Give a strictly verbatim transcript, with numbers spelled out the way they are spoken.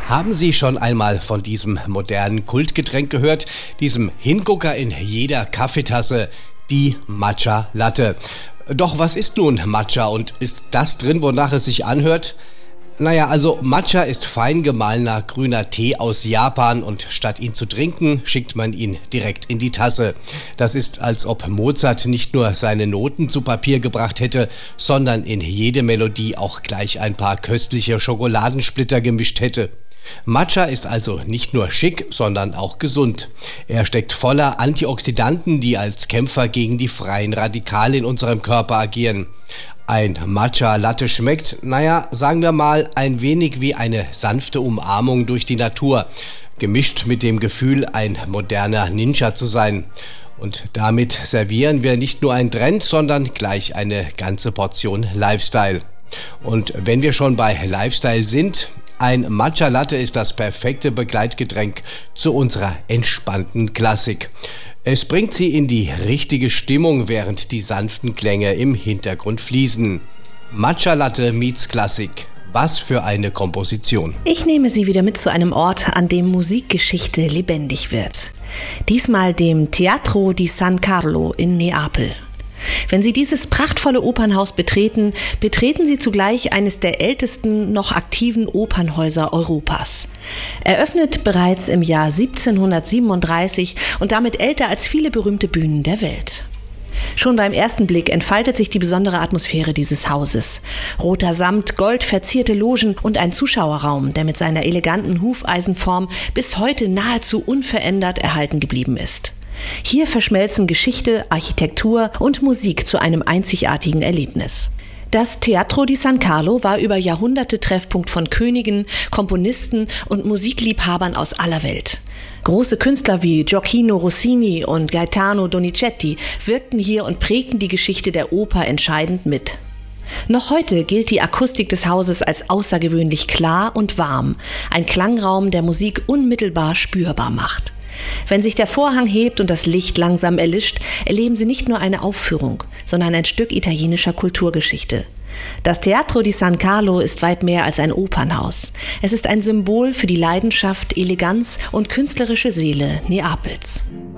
Haben Sie schon einmal von diesem modernen Kultgetränk gehört? Diesem Hingucker in jeder Kaffeetasse, die Matcha Latte. Doch was ist nun Matcha und ist das drin, wonach es sich anhört? Naja, also Matcha ist fein gemahlener grüner Tee aus Japan und statt ihn zu trinken, schickt man ihn direkt in die Tasse. Das ist, als ob Mozart nicht nur seine Noten zu Papier gebracht hätte, sondern in jede Melodie auch gleich ein paar köstliche Schokoladensplitter gemischt hätte. Matcha ist also nicht nur schick, sondern auch gesund. Er steckt voller Antioxidanten, die als Kämpfer gegen die freien Radikale in unserem Körper agieren. Ein Matcha-Latte schmeckt, naja, sagen wir mal, ein wenig wie eine sanfte Umarmung durch die Natur, gemischt mit dem Gefühl, ein moderner Ninja zu sein. Und damit servieren wir nicht nur einen Trend, sondern gleich eine ganze Portion Lifestyle. Und wenn wir schon bei Lifestyle sind, ein Matcha Latte ist das perfekte Begleitgetränk zu unserer entspannten Klassik. Es bringt Sie in die richtige Stimmung, während die sanften Klänge im Hintergrund fließen. Matcha Latte meets Klassik. Was für eine Komposition. Ich nehme Sie wieder mit zu einem Ort, an dem Musikgeschichte lebendig wird. Diesmal dem Teatro di San Carlo in Neapel. Wenn Sie dieses prachtvolle Opernhaus betreten, betreten Sie zugleich eines der ältesten noch aktiven Opernhäuser Europas. Eröffnet bereits im Jahr siebzehnhundertsiebenunddreißig und damit älter als viele berühmte Bühnen der Welt. Schon beim ersten Blick entfaltet sich die besondere Atmosphäre dieses Hauses. Roter Samt, goldverzierte Logen und ein Zuschauerraum, der mit seiner eleganten Hufeisenform bis heute nahezu unverändert erhalten geblieben ist. Hier verschmelzen Geschichte, Architektur und Musik zu einem einzigartigen Erlebnis. Das Teatro di San Carlo war über Jahrhunderte Treffpunkt von Königen, Komponisten und Musikliebhabern aus aller Welt. Große Künstler wie Gioacchino Rossini und Gaetano Donizetti wirkten hier und prägten die Geschichte der Oper entscheidend mit. Noch heute gilt die Akustik des Hauses als außergewöhnlich klar und warm, ein Klangraum, der Musik unmittelbar spürbar macht. Wenn sich der Vorhang hebt und das Licht langsam erlischt, erleben Sie nicht nur eine Aufführung, sondern ein Stück italienischer Kulturgeschichte. Das Teatro di San Carlo ist weit mehr als ein Opernhaus. Es ist ein Symbol für die Leidenschaft, Eleganz und künstlerische Seele Neapels.